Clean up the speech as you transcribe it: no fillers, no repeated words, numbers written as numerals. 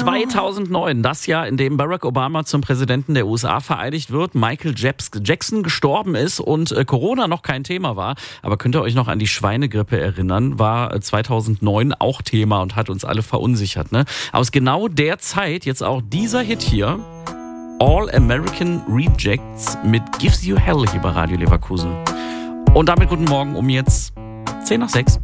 2009, das Jahr, in dem Barack Obama zum Präsidenten der USA vereidigt wird, Michael Jackson gestorben ist und Corona noch kein Thema war. Aber könnt ihr euch noch an die Schweinegrippe erinnern? War 2009 auch Thema und hat uns alle verunsichert. Ne? Aus genau der Zeit jetzt auch dieser Hit hier, All American Rejects mit Gives You Hell hier bei Radio Leverkusen. Und damit guten Morgen um jetzt 10 nach 6.